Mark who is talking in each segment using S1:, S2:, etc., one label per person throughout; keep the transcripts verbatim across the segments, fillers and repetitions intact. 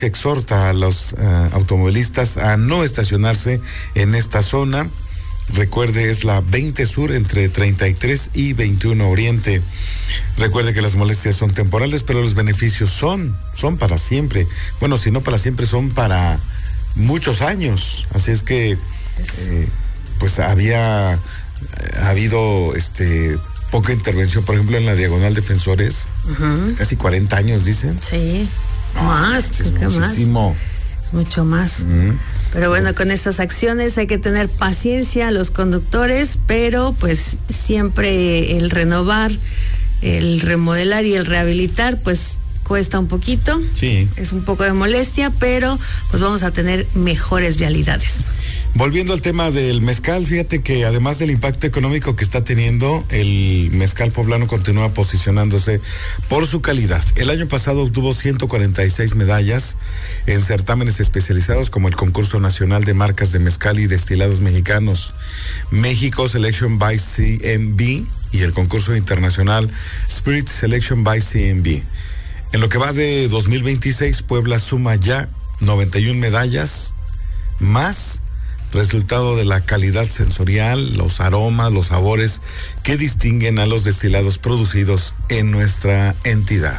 S1: exhorta a los uh, automovilistas a no estacionarse en esta zona. Recuerde, es la veinte Sur entre treinta y tres y veintiuno Oriente. Recuerde que las molestias son temporales, pero los beneficios son, son para siempre. Bueno, si no para siempre, son para muchos años. Así es que, eh, pues había ha habido este poca intervención, por ejemplo, en la diagonal Defensores, uh-huh. casi cuarenta años, dicen.
S2: Sí, no, más,
S1: es muchísimo.
S2: Más. Es mucho más.
S1: Uh-huh.
S2: Pero bueno, con estas acciones hay que tener paciencia a los conductores, pero pues siempre el renovar, el remodelar y el rehabilitar, pues cuesta un poquito.
S1: Sí.
S2: Es un poco de molestia, pero pues vamos a tener mejores vialidades.
S1: Volviendo al tema del mezcal, fíjate que además del impacto económico que está teniendo, el mezcal poblano continúa posicionándose por su calidad. El año pasado obtuvo ciento cuarenta y seis medallas en certámenes especializados como el Concurso Nacional de Marcas de Mezcal y Destilados Mexicanos, México Selection by C M B y el concurso internacional Spirit Selection by C M B. En lo que va de dos mil veintiséis, Puebla suma ya noventa y una medallas más, resultado de la calidad sensorial, los aromas, los sabores que distinguen a los destilados producidos en nuestra entidad.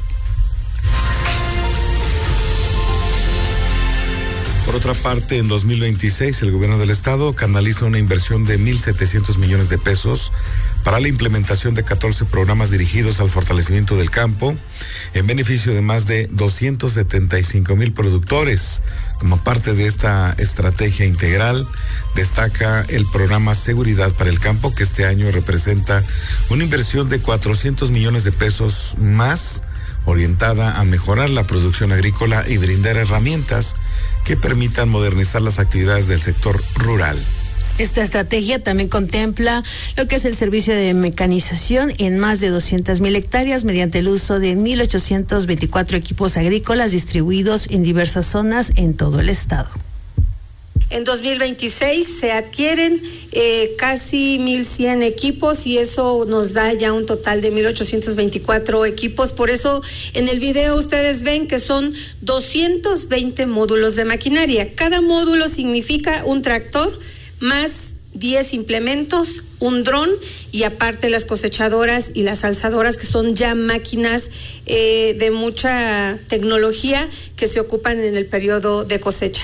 S1: Por otra parte, en dos mil veintiséis, el gobierno del estado canaliza una inversión de mil setecientos millones de pesos para la implementación de catorce programas dirigidos al fortalecimiento del campo en beneficio de más de doscientos setenta y cinco mil productores. Como parte de esta estrategia integral, destaca el programa Seguridad para el Campo, que este año representa una inversión de cuatrocientos millones de pesos más, orientada a mejorar la producción agrícola y brindar herramientas que permitan modernizar las actividades del sector rural.
S2: Esta estrategia también contempla lo que es el servicio de mecanización en más de doscientas mil hectáreas mediante el uso de mil ochocientos veinticuatro equipos agrícolas distribuidos en diversas zonas en todo el estado.
S3: En dos mil veintiséis se adquieren eh, casi mil cien equipos y eso nos da ya un total de mil ochocientos veinticuatro equipos. Por eso en el video ustedes ven que son doscientos veinte módulos de maquinaria. Cada módulo significa un tractor más diez implementos, un dron y aparte las cosechadoras y las alzadoras, que son ya máquinas eh, de mucha tecnología que se ocupan en el periodo de cosecha.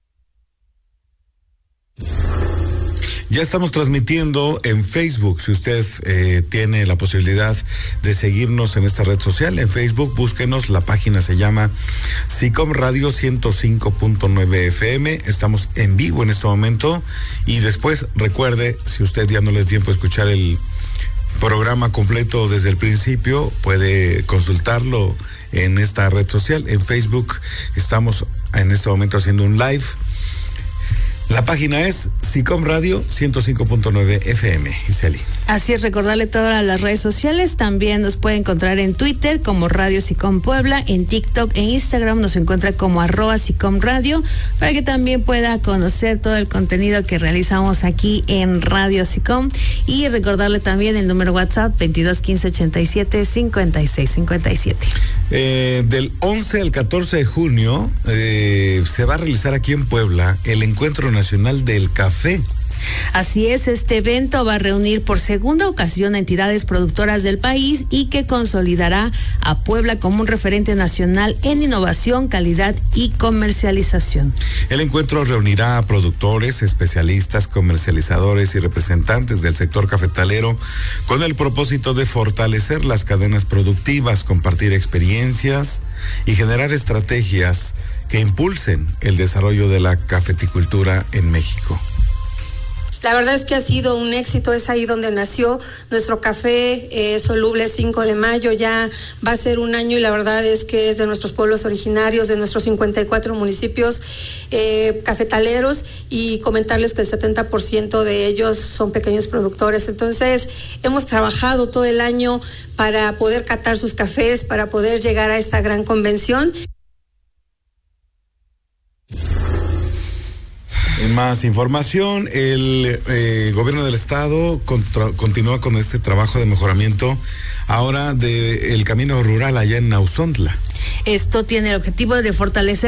S1: Ya estamos transmitiendo en Facebook. Si usted eh, tiene la posibilidad de seguirnos en esta red social, en Facebook, búsquenos. La página se llama SICOM Radio ciento cinco punto nueve F M. Estamos en vivo en este momento. Y después, recuerde, si usted ya no le da tiempo a escuchar el programa completo desde el principio, puede consultarlo en esta red social. En Facebook estamos en este momento haciendo un live. La página es SICOM Radio ciento cinco punto nueve F M. Iseli.
S2: Así es, recordarle todas las redes sociales. También nos puede encontrar en Twitter como Radio SICOM Puebla, en TikTok e Instagram nos encuentra como arroba SICOM Radio, para que también pueda conocer todo el contenido que realizamos aquí en Radio SICOM. Y recordarle también el número WhatsApp veintidós quince ochenta y siete cincuenta y seis cincuenta y siete.
S1: Eh, del once al catorce de junio eh, se va a realizar aquí en Puebla el Encuentro Nacional del Café.
S2: Así es, este evento va a reunir por segunda ocasión a entidades productoras del país y que consolidará a Puebla como un referente nacional en innovación, calidad y comercialización.
S1: El encuentro reunirá a productores, especialistas, comercializadores y representantes del sector cafetalero con el propósito de fortalecer las cadenas productivas, compartir experiencias y generar estrategias que impulsen el desarrollo de la cafeticultura en México.
S3: La verdad es que ha sido un éxito, es ahí donde nació nuestro café eh, soluble cinco de mayo, ya va a ser un año y la verdad es que es de nuestros pueblos originarios, de nuestros cincuenta y cuatro municipios eh, cafetaleros, y comentarles que el setenta por ciento de ellos son pequeños productores. Entonces hemos trabajado todo el año para poder catar sus cafés, para poder llegar a esta gran convención.
S1: En más información, el eh, gobierno del estado contra, continúa con este trabajo de mejoramiento ahora del camino rural allá en Nauzontla.
S2: Esto tiene el objetivo de fortalecer